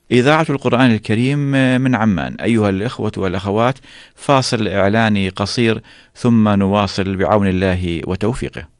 إذاعة القرآن الكريم من عمان. أيها الإخوة والأخوات، فاصل إعلاني قصير ثم نواصل بعون الله وتوفيقه.